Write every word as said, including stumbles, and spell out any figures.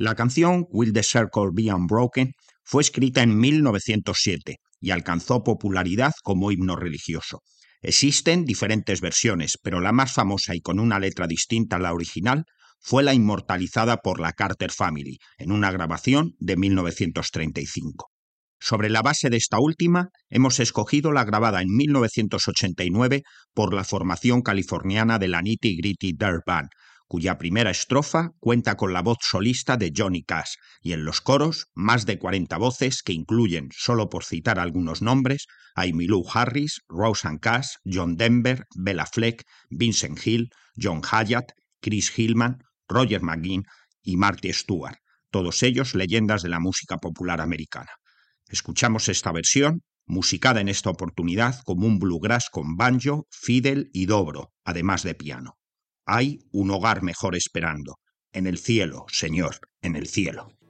La canción Will the Circle Be Unbroken fue escrita en mil novecientos siete y alcanzó popularidad como himno religioso. Existen diferentes versiones, pero la más famosa y con una letra distinta a la original fue la inmortalizada por la Carter Family en una grabación de mil novecientos treinta y cinco. Sobre la base de esta última, hemos escogido la grabada en mil novecientos ochenta y nueve por la formación californiana de la Nitty Gritty Dirt Band, cuya primera estrofa cuenta con la voz solista de Johnny Cash y en los coros más de cuarenta voces que incluyen, solo por citar algunos nombres, a Emmylou Harris, Rosanne Cash, John Denver, Bela Fleck, Vincent Hill, John Hyatt, Chris Hillman, Roger McGuinn y Marty Stuart, todos ellos leyendas de la música popular americana. Escuchamos esta versión, musicada en esta oportunidad como un bluegrass con banjo, fiddle y dobro, además de piano. Hay un hogar mejor esperando. En el cielo, Señor, en el cielo.